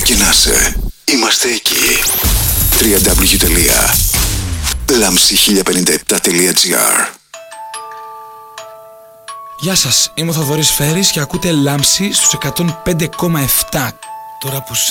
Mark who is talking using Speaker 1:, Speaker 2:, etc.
Speaker 1: και να είσαι, είμαστε εκεί. www.lamsi1057.gr.
Speaker 2: Γεια σας, είμαι ο Θοδωρής Φέρης και ακούτε Λάμψη στους 105,7. Τώρα που σ'